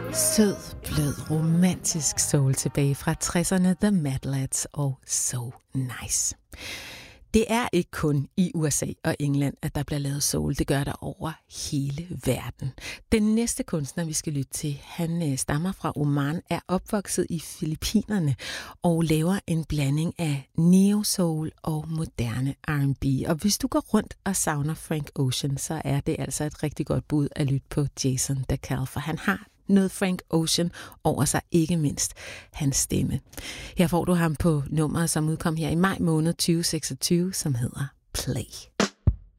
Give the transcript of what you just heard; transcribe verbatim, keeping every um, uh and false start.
Sød, blød, romantisk soul tilbage fra tresserne, The Mad Lads og So Nice. Det er ikke kun i U S A og England, at der bliver lavet soul. Det gør der over hele verden. Den næste kunstner, vi skal lytte til, han stammer fra Oman, er opvokset i Filippinerne og laver en blanding af neo-soul og moderne R and B. Og hvis du går rundt og savner Frank Ocean, så er det altså et rigtig godt bud at lytte på Jason DeCal, for han har noget Frank Ocean over sig, ikke mindst hans stemme. Her får du ham på nummeret, som udkom her i maj måned tyve seksogtyve, som hedder Play.